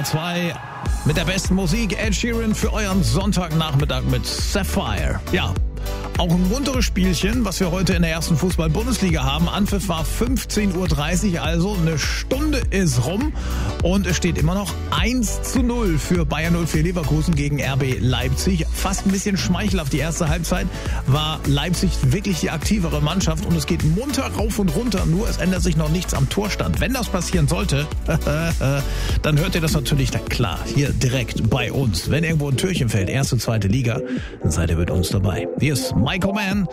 2 mit der besten Musik. Ed Sheeran für euren Sonntagnachmittag mit Sapphire. Ja, auch ein munteres Spielchen, was wir heute in der ersten Fußball-Bundesliga haben. Anpfiff war 15:30 Uhr, also eine Stunde ist rum. Und es steht immer noch 1:0 für Bayer 04 Leverkusen gegen RB Leipzig. Fast ein bisschen schmeichelhaft. Die erste Halbzeit war Leipzig wirklich die aktivere Mannschaft. Und es geht munter rauf und runter. Nur es ändert sich noch nichts am Torstand. Wenn das passieren sollte, dann hört ihr das natürlich klar hier direkt bei uns. Wenn irgendwo ein Türchen fällt, erste, zweite Liga, dann seid ihr mit uns dabei. Hier ist Michael Mann